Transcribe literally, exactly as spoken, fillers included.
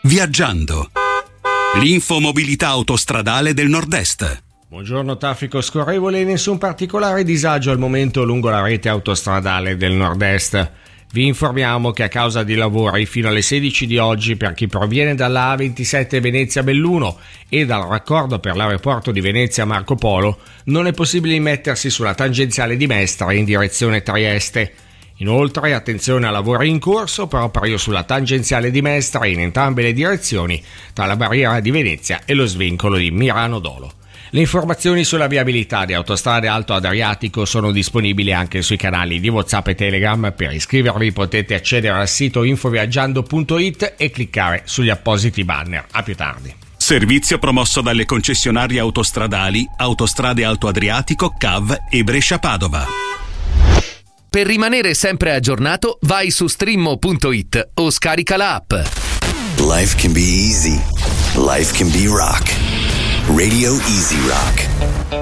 Viaggiando. L'infomobilità autostradale del Nord-Est. Buongiorno, traffico scorrevole e nessun particolare disagio al momento lungo la rete autostradale del Nord-Est. Vi informiamo che a causa di lavori fino alle sedici di oggi per chi proviene dalla A ventisette Venezia-Belluno e dal raccordo per l'aeroporto di Venezia Marco Polo non è possibile immettersi sulla tangenziale di Mestre in direzione Trieste. Inoltre attenzione a lavori in corso proprio sulla tangenziale di Mestre in entrambe le direzioni tra la barriera di Venezia e lo svincolo di Mirano Dolo. Le informazioni sulla viabilità di Autostrade Alto Adriatico sono disponibili anche sui canali di WhatsApp e Telegram. Per iscrivervi potete accedere al sito infoviaggiando punto it e cliccare sugli appositi banner. A più tardi. Servizio promosso dalle concessionarie autostradali Autostrade Alto Adriatico, C A V e Brescia Padova. Per rimanere sempre aggiornato, vai su streammo punto it o scarica la app. Life can be easy. Life can be rock. Radio Easy Rock.